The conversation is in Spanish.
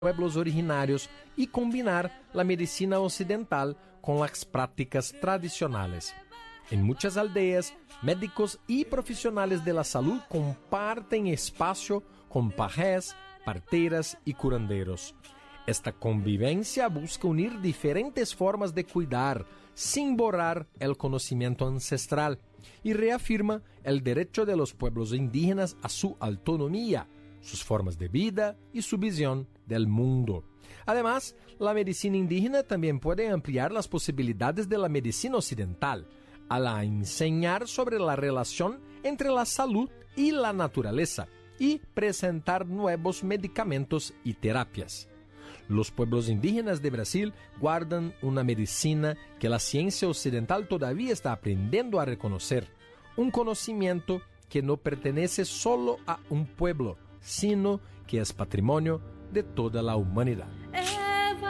pueblos originarios y combinar la medicina occidental con las prácticas tradicionales. En muchas aldeas, médicos y profesionales de la salud comparten espacio con pajés, parteras y curanderos. Esta convivencia busca unir diferentes formas de cuidar sin borrar el conocimiento ancestral y reafirma el derecho de los pueblos indígenas a su autonomía, sus formas de vida y su visión del mundo. Además, la medicina indígena también puede ampliar las posibilidades de la medicina occidental al enseñar sobre la relación entre la salud y la naturaleza y presentar nuevos medicamentos y terapias. Los pueblos indígenas de Brasil guardan una medicina que la ciencia occidental todavía está aprendiendo a reconocer, un conocimiento que no pertenece solo a un pueblo, sino que es patrimonio de toda la humanidad.